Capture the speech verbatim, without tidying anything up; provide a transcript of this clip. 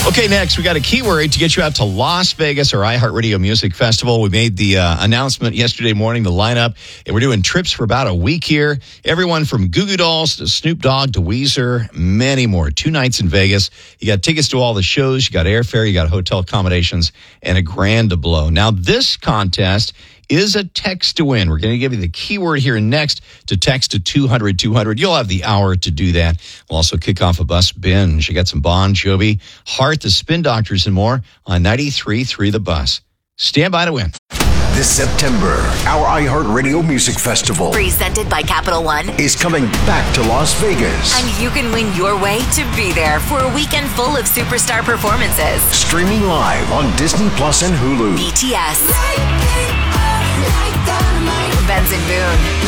Okay, next, we got a keyword to get you out to Las Vegas, our iHeartRadio Music Festival. We made the uh, announcement yesterday morning, the lineup, and we're doing trips for about a week here. Everyone from Goo Goo Dolls to Snoop Dogg to Weezer, many more. Two nights in Vegas. You got tickets to all the shows, you got airfare, you got hotel accommodations, and a grand to blow. Now, this contest is a text to win. We're going to give you the keyword here next to text to two hundred two hundred. You'll have the hour to do that. We'll also kick off a bus binge. You got some Bon Jovi, Heart, the Spin Doctors, and more on ninety-three point three The Bus. Stand by to win. This September, our iHeartRadio Music Festival, presented by Capital One, is coming back to Las Vegas. And you can win your way to be there for a weekend full of superstar performances. Streaming live on Disney Plus and Hulu. B T S, Benson Boone,